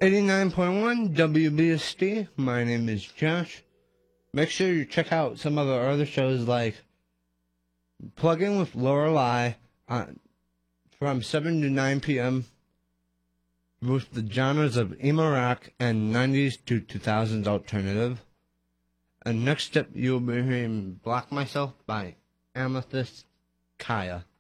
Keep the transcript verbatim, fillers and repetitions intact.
eighty-nine point one W B S D. My name is Josh. Make sure you check out some of our other shows like Plug In with Lorelei on, from seven to nine p.m. with the genres of emo rock and nineties to two thousands alternative. And next up, you'll be hearing Block Myself by Amethyst Kaya.